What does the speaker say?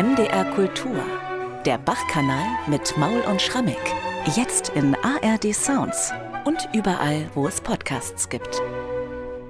MDR Kultur. Der Bach-Kanal mit Maul und Schrammick. Jetzt in ARD Sounds und überall, wo es Podcasts gibt.